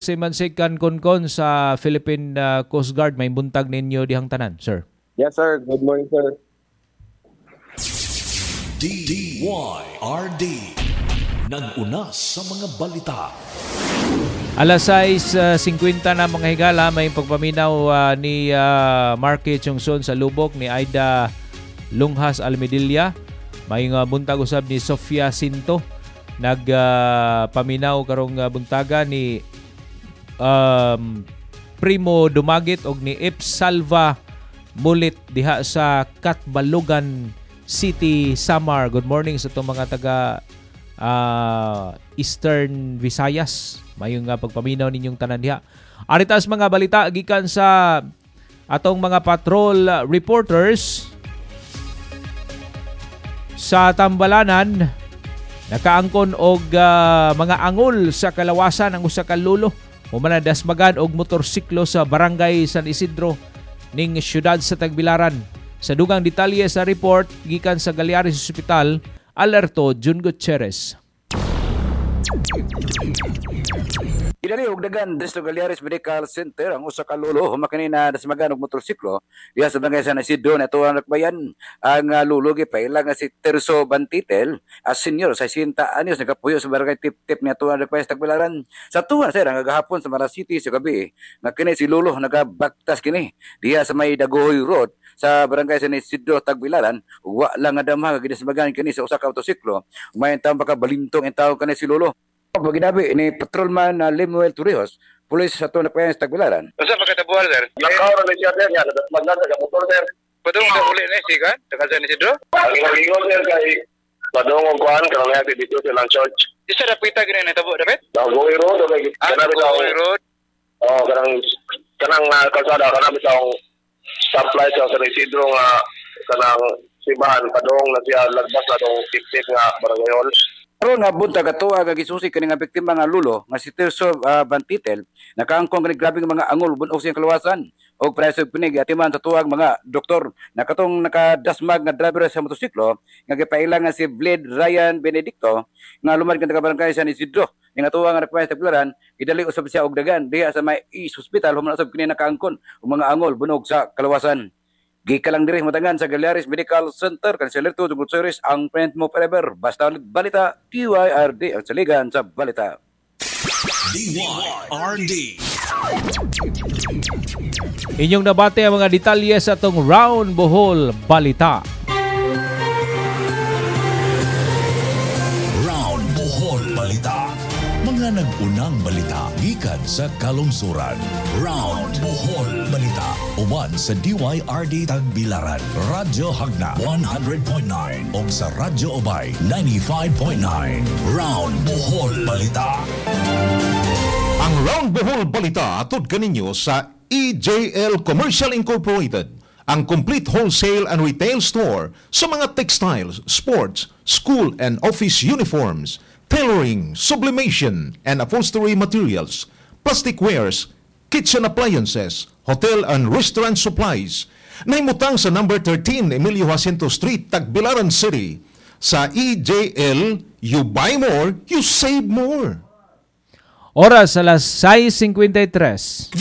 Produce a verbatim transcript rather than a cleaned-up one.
Si Mansikan Konkon sa Philippine uh, Coast Guard, may buntag ninyo dihang tanan, sir. Yes, sir. Good morning, sir. D Y R D nag-una sa mga balita. Alas sais fifty na mga higala, may pagpaminaw uh, ni uh, Marky Chongson sa lubok ni Aida Lunghas Almedilla. May uh, buntag usab ni Sofia Sinto. Nagpaminaw uh, karong uh, buntaga ni um, Primo Dumagit og ni Ips Salva Mulit diha sa Katbalugan City, Samar. Good morning sa itong mga taga uh, Eastern Visayas. Mayong uh, pagpaminaw ninyong tanan diha. Aritas mga balita gikan sa atong mga patrol reporters sa Tambalanan. Nakaangkon og uh, mga angol sa kalawasan ang usa ka lulo. Humana dasmagan og motorsiklo sa Barangay San Isidro ning siyudad sa Tagbilaran. Sa dugang detalye sa report gikan sa Galeares Hospital, alerto Jun Gutierrez. Idali og dagan Distro Galeares Medical Center ang usa ka lulo humakanina dasmagan og motorsiklo diha sa Barangay San Isidro na tuwang nakbayan. Ang uh, lulo gipailang nga si Terso Bantitel, as senior sa sixty anyos nagapuyo sa barangay Tip-Tip na tuwang nakbayan sa Tagbilaran. Sa tuwa sir ang gahapon sa Mara City sa gabi nga kini si lulo nagabaktas kini diha sa may Dagohoy Road sa Barangay San Isidro Tagbilaran. Wa lang nga damha gidasmagan kini sa usa ka motorsiklo. May tawo baka balintong ang tawo kani si lulo. Paginabi ni patrolman na uh, Lemuel Torrijos, pulis sa tuwa nakbayan sa Tagbilaran. Unsa pa katabuhan sir? Nakaw na siya, sir. Yan, nagdasmagan sa motor, sir. Padung sa uli ni sikan, taga San Isidro. Ang ingon, sir, kay padung og kuan karong natin dito sa lang church. Isa ra pita gina natabo dapat? Dagohoy Road, okay. Ah, Dagohoy Road. Oh, karang kanang uh, kalsada kanang bisang supply sa San Isidro nga kanang sibahan padung na siya lagbas na tong tip-tip nga barangay hall. Karon nga buntag atoa nga gisusi kani nga biktima nga lulo nga si Terso uh, Bantitel nakaangkon kani grabeng mga angol bunog siyang kalawasan og preso pinig atiman sa tuwag mga doktor nakatong nakadasmag nga driver sa motorsiklo nga gipailang nga si Blade Ryan Benedicto nga lumad kan taga Barangay San Isidro nga tuwa nga nakapay sa Tagbilaran gidali usab siya og dagan diha sa may East Hospital human usab kini nakaangkon og mga angol bunog sa kalawasan. Gikalang diri matangan sa Galeares Medical Center kan Alerto Jun Gutierrez ang print mo forever basta balita D Y R D ang saligan sa balita. D Y R D Inyong nabate ang mga detalye sa itong Round Bohol Balita. Round Bohol Balita. Mga nag-unang balita gikan sa kalungsuran. Round Bohol Balita. Uban sa D Y R D Tagbilaran, Radyo Hagna one hundred point nine o sa Radyo Obay ninety-five point nine. Round Bohol Balita. Ang Round Bohol Balita atod kaninyo sa E J L Commercial Incorporated, ang complete wholesale and retail store sa mga textiles, sports, school and office uniforms, tailoring, sublimation and upholstery materials, plastic wares, kitchen appliances, hotel and restaurant supplies. Naimutang sa number thirteen Emilio Jacinto Street, Tagbilaran City. Sa E J L, you buy more, you save more. Oras alas sais fifty-three.